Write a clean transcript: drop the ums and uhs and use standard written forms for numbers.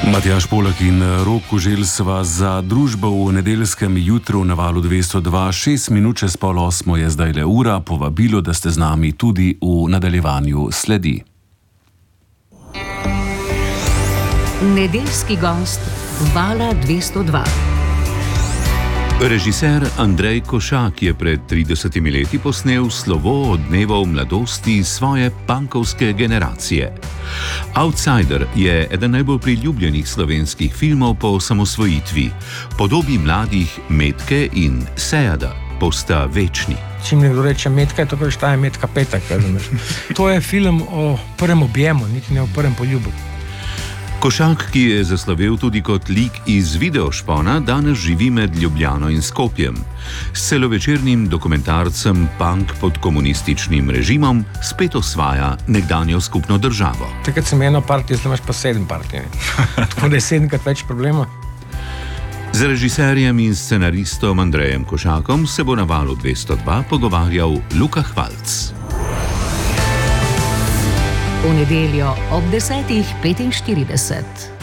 Matjaž Polak in Rok Koželj sva za družbo v nedeljskem jutru na valu 202, 6 minut čez 7:30 je zdaj le ura, povabilo, da ste z nami tudi v nadaljevanju sledi. Nedeljski gost vala 202. Režiser Andrej Košak je pred 30 leti posnel Slovo od dnevov mladosti svoje punkovske generacije. Outsider je eden najbolj priljubljenih slovenskih filmov po osamosvojitvi. Podobi mladih Metke in Sejada posta večni. Čim nekdo reče Metka, je to, kar štaje Metka Petek. To je film o prvem objemu, niti ne o prvem poljubu. Košak, ki je zaslovel tudi kot lik iz Videošpona, danes živi med Ljubljano in Skopjem. S celovečernim dokumentarcem Punk pod komunističnim režimom spet osvaja nekdanjo skupno državo. Takrat sem eno partijo, zdaj imaš pa 7 partij. Tako da je 7krat več problema. Z režiserjem in scenaristom Andrejem Košakom se bo na valu 202 pogovarjal Luka Hvalc. V nedeljo ob 10:45.